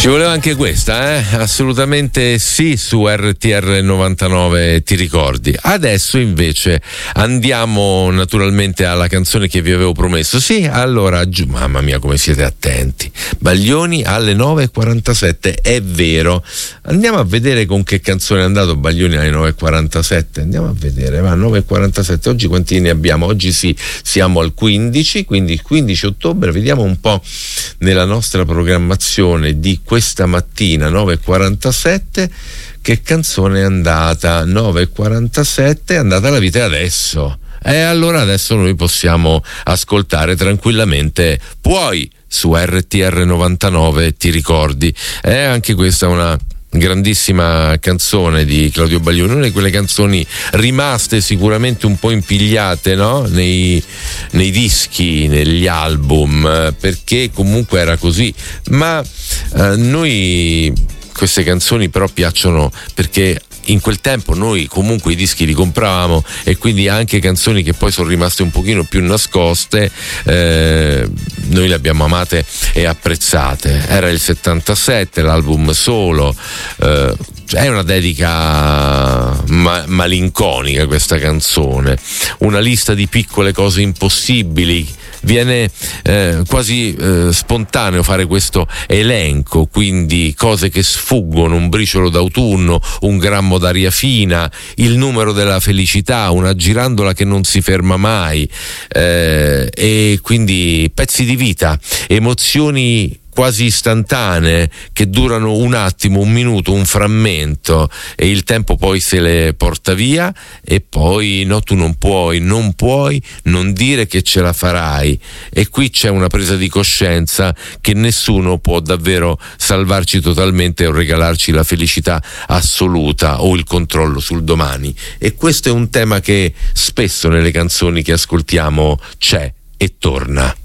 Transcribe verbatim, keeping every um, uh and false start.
Ci voleva anche questa, eh? Assolutamente sì, su R T R novantanove, ti ricordi. Adesso invece andiamo naturalmente alla canzone che vi avevo promesso. Sì, allora, giù, mamma mia come siete attenti. Baglioni alle nove e quarantasette, è vero. Andiamo a vedere con che canzone è andato Baglioni alle nove e quarantasette. Andiamo a vedere, va, nove e quarantasette. Oggi quanti ne abbiamo? Oggi sì, siamo al quindici, quindi il quindici ottobre. Vediamo un po' nella nostra programmazione di questa mattina, nove e quarantasette, che canzone è andata. Nove e quarantasette è andata La vita è adesso. E allora adesso noi possiamo ascoltare tranquillamente Puoi su R T R novantanove, ti ricordi. È anche questa una grandissima canzone di Claudio Baglioni, una di quelle canzoni rimaste sicuramente un po' impigliate, no? nei, nei dischi, negli album, perché comunque era così, ma eh, noi queste canzoni però piacciono perché in quel tempo noi comunque i dischi li compravamo, e quindi anche canzoni che poi sono rimaste un pochino più nascoste eh, noi le abbiamo amate e apprezzate. Era il settantasette, l'album Solo, eh, è una dedica ma- malinconica questa canzone, una lista di piccole cose impossibili. Viene eh, quasi eh, spontaneo fare questo elenco, quindi cose che sfuggono, un briciolo d'autunno, un grammo d'aria fina, il numero della felicità, una girandola che non si ferma mai, eh, e quindi pezzi di vita, emozioni quasi istantanee che durano un attimo, un minuto, un frammento, e il tempo poi se le porta via, e poi no, tu non puoi, non puoi non dire che ce la farai. E qui c'è una presa di coscienza che nessuno può davvero salvarci totalmente o regalarci la felicità assoluta o il controllo sul domani. E questo è un tema che spesso nelle canzoni che ascoltiamo c'è e torna.